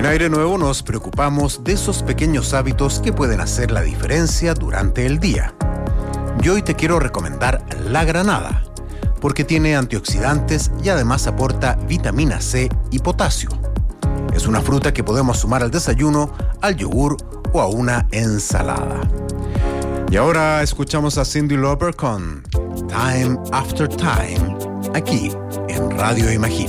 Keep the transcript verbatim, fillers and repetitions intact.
En Aire Nuevo nos preocupamos de esos pequeños hábitos que pueden hacer la diferencia durante el día. Y hoy te quiero recomendar la granada, porque tiene antioxidantes y además aporta vitamina C y potasio. Es una fruta que podemos sumar al desayuno, al yogur o a una ensalada. Y ahora escuchamos a Cyndi Lauper con Time After Time, aquí en Radio Imagina.